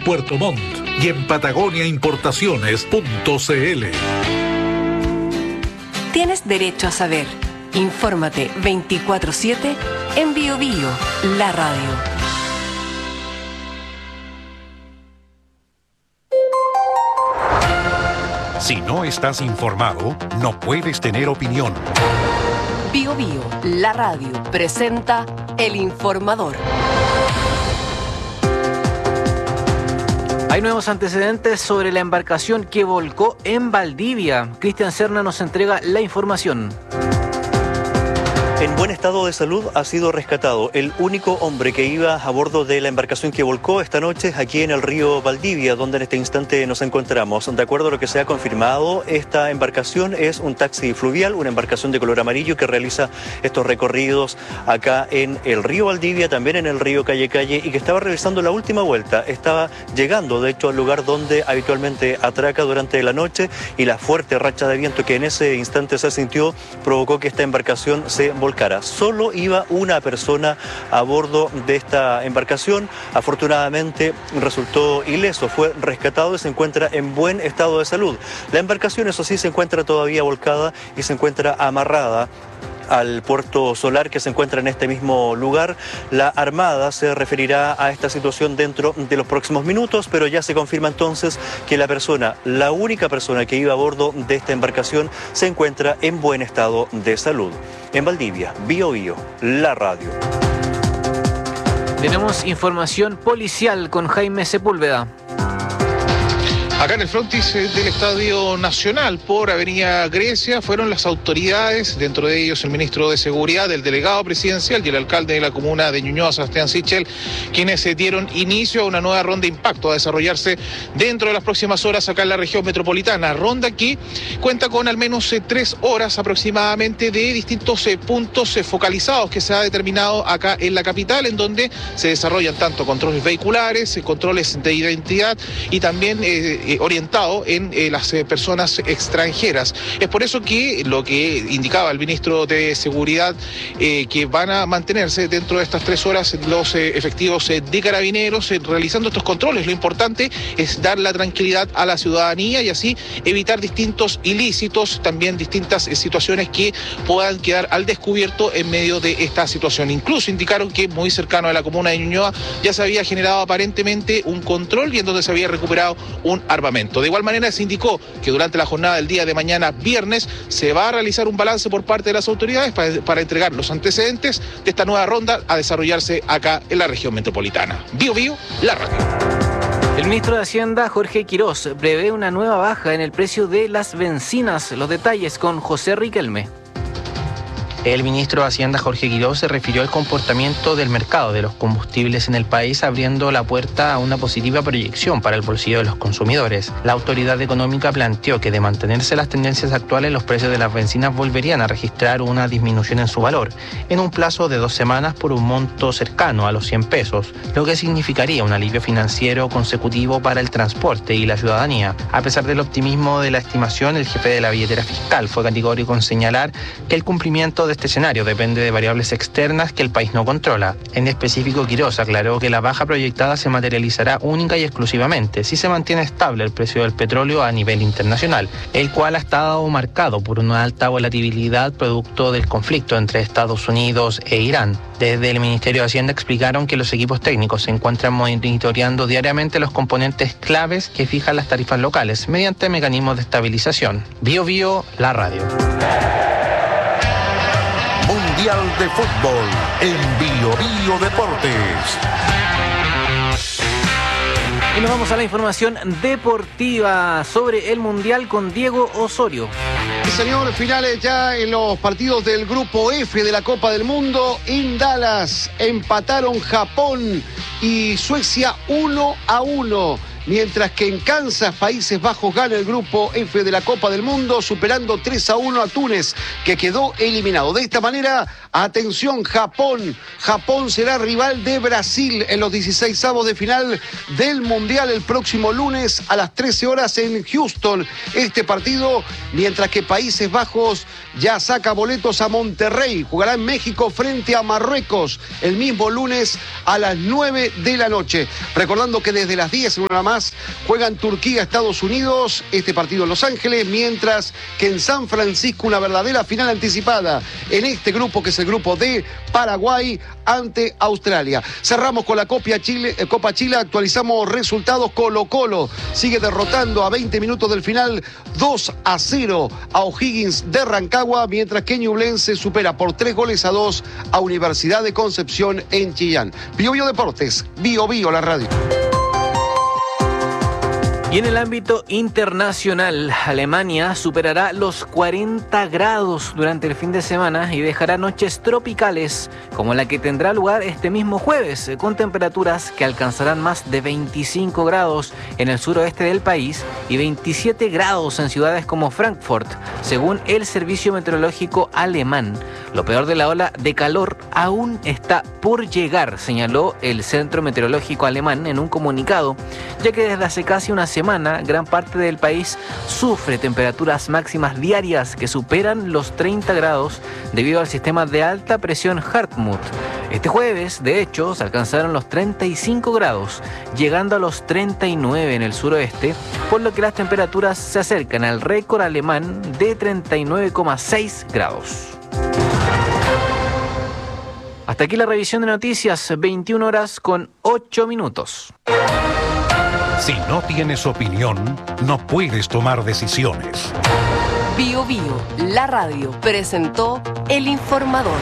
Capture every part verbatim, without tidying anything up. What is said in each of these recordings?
Puerto Montt y en patagonia importaciones punto c l. Tienes derecho a saber. Infórmate veinticuatro siete en Bio Bio, la radio. Si no estás informado, no puedes tener opinión. Bio Bio, la radio, presenta El Informador. Hay nuevos antecedentes sobre la embarcación que volcó en Valdivia. Cristian Serna nos entrega la información. En buen estado de salud ha sido rescatado el único hombre que iba a bordo de la embarcación que volcó esta noche aquí en el río Valdivia, donde en este instante nos encontramos. De acuerdo a lo que se ha confirmado, esta embarcación es un taxi fluvial, una embarcación de color amarillo que realiza estos recorridos acá en el río Valdivia, también en el río Calle Calle, y que estaba realizando la última vuelta. Estaba llegando, de hecho, al lugar donde habitualmente atraca durante la noche, y la fuerte racha de viento que en ese instante se sintió provocó que esta embarcación se volcara. Solo iba una persona a bordo de esta embarcación. Afortunadamente resultó ileso, fue rescatado y se encuentra en buen estado de salud. La embarcación, eso sí, se encuentra todavía volcada y se encuentra amarrada al puerto solar que se encuentra en este mismo lugar. La Armada se referirá a esta situación dentro de los próximos minutos, pero ya se confirma entonces que la persona, la única persona que iba a bordo de esta embarcación, se encuentra en buen estado de salud. En Valdivia, Bio Bio, la radio. Tenemos información policial con Jaime Sepúlveda. Acá en el frontis del Estadio Nacional, por Avenida Grecia, fueron las autoridades, dentro de ellos el ministro de Seguridad, el delegado presidencial y el alcalde de la comuna de Ñuñoa, Sebastián Sichel, quienes se dieron inicio a una nueva ronda de impacto a desarrollarse dentro de las próximas horas acá en la región metropolitana. Ronda que cuenta con al menos eh, tres horas aproximadamente de distintos eh, puntos eh, focalizados que se ha determinado acá en la capital, en donde se desarrollan tanto controles vehiculares, eh, controles de identidad y también eh, Eh, orientado en eh, las eh, personas extranjeras. Es por eso que lo que indicaba el ministro de Seguridad, eh, que van a mantenerse dentro de estas tres horas los eh, efectivos eh, de carabineros eh, realizando estos controles. Lo importante es dar la tranquilidad a la ciudadanía y así evitar distintos ilícitos, también distintas eh, situaciones que puedan quedar al descubierto en medio de esta situación. Incluso indicaron que muy cercano a la comuna de Ñuñoa ya se había generado aparentemente un control y en donde se había recuperado un armamento. De igual manera se indicó que durante la jornada del día de mañana, viernes, se va a realizar un balance por parte de las autoridades para, para entregar los antecedentes de esta nueva ronda a desarrollarse acá en la región metropolitana. Bio Bio, la radio. El ministro de Hacienda, Jorge Quirós, prevé una nueva baja en el precio de las bencinas. Los detalles con José Riquelme. El ministro de Hacienda, Jorge Quirós, se refirió al comportamiento del mercado de los combustibles en el país, abriendo la puerta a una positiva proyección para el bolsillo de los consumidores. La autoridad económica planteó que de mantenerse las tendencias actuales, los precios de las bencinas volverían a registrar una disminución en su valor, en un plazo de dos semanas por un monto cercano a los cien pesos, lo que significaría un alivio financiero consecutivo para el transporte y la ciudadanía. A pesar del optimismo de la estimación, el jefe de la billetera fiscal fue categórico en señalar que el cumplimiento de este escenario depende de variables externas que el país no controla. En específico, Quirós aclaró que la baja proyectada se materializará única y exclusivamente si se mantiene estable el precio del petróleo a nivel internacional, el cual ha estado marcado por una alta volatilidad producto del conflicto entre Estados Unidos e Irán. Desde el Ministerio de Hacienda explicaron que los equipos técnicos se encuentran monitoreando diariamente los componentes claves que fijan las tarifas locales mediante mecanismos de estabilización. Bio Bio, la radio. Mundial de Fútbol en Bio Bio Deportes. Y nos vamos a la información deportiva sobre el Mundial con Diego Osorio. Señor, finales ya en los partidos del Grupo F de la Copa del Mundo. En Dallas empataron Japón y Suecia uno a uno. Mientras que en Kansas, Países Bajos gana el Grupo F de la Copa del Mundo, superando tres a uno a Túnez, que quedó eliminado. De esta manera, Atención, Japón. Japón será rival de Brasil en los dieciseisavos de final del Mundial el próximo lunes a las trece horas en Houston. Este partido, mientras que Países Bajos ya saca boletos a Monterrey. Jugará en México frente a Marruecos el mismo lunes a las nueve de la noche. Recordando que desde las diez en una más juegan Turquía, Estados Unidos, este partido en Los Ángeles, mientras que en San Francisco una verdadera final anticipada en este grupo que es el grupo de Paraguay ante Australia. Cerramos con la Copa Chile, eh, Copa Chile, actualizamos resultados. Colo Colo sigue derrotando a veinte minutos del final dos a cero a O'Higgins de Rancagua, mientras que Ñublense supera por tres goles a dos a Universidad de Concepción en Chillán. Bio Bio Deportes, Bio Bio la radio. Y en el ámbito internacional, Alemania superará los cuarenta grados durante el fin de semana y dejará noches tropicales como la que tendrá lugar este mismo jueves, con temperaturas que alcanzarán más de veinticinco grados en el suroeste del país y veintisiete grados en ciudades como Frankfurt, según el servicio meteorológico alemán. Lo peor de la ola de calor aún está por llegar, señaló el Centro Meteorológico Alemán en un comunicado, ya que desde hace casi una semana gran parte del país sufre temperaturas máximas diarias que superan los treinta grados debido al sistema de alta presión Hartmut. Este jueves, de hecho, se alcanzaron los treinta y cinco grados, llegando a los treinta y nueve en el suroeste, por lo que las temperaturas se acercan al récord alemán de treinta y nueve coma seis grados. Hasta aquí la revisión de noticias, veintiuna horas con ocho minutos. Si no tienes opinión, no puedes tomar decisiones. Bio Bio, la radio, presentó El Informador.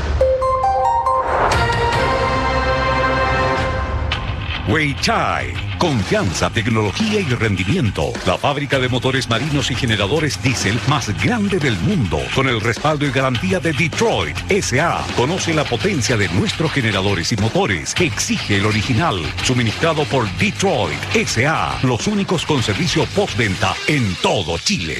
Weichai, confianza, tecnología y rendimiento. La fábrica de motores marinos y generadores diésel más grande del mundo, con el respaldo y garantía de Detroit S A. Conoce la potencia de nuestros generadores y motores que exige el original, suministrado por Detroit S A, los únicos con servicio postventa en todo Chile.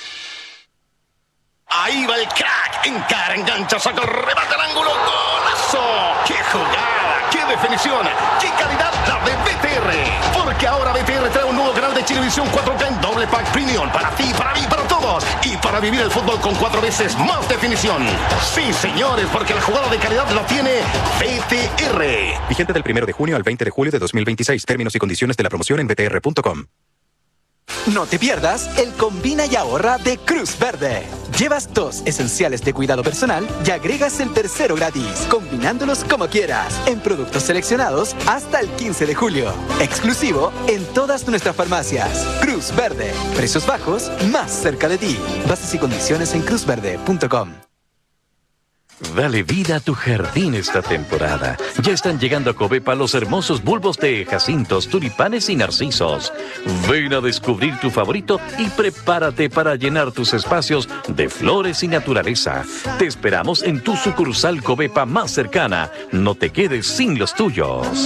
Ahí va el crack, encara, engancha, saca el remate al ángulo, golazo. ¡Qué jugada! ¡Qué definición! ¡Qué calidad la de B T R! Porque ahora B T R trae un nuevo canal de Chilevisión cuatro K en doble pack premium para ti, para mí, para todos, y para vivir el fútbol con cuatro veces más definición. Sí, señores, porque la jugada de calidad la tiene B T R. Vigente del primero de junio al veinte de julio de dos mil veintiséis. Términos y condiciones de la promoción en b t r punto com. No te pierdas el Combina y Ahorra de Cruz Verde. Llevas dos esenciales de cuidado personal y agregas el tercero gratis, combinándolos como quieras, en productos seleccionados hasta el quince de julio. Exclusivo en todas nuestras farmacias. Cruz Verde. Precios bajos, más cerca de ti. Bases y condiciones en cruz verde punto com. Dale vida a tu jardín esta temporada. Ya están llegando a Covepa los hermosos bulbos de jacintos, tulipanes y narcisos. Ven a descubrir tu favorito y prepárate para llenar tus espacios de flores y naturaleza. Te esperamos en tu sucursal Covepa más cercana. No te quedes sin los tuyos.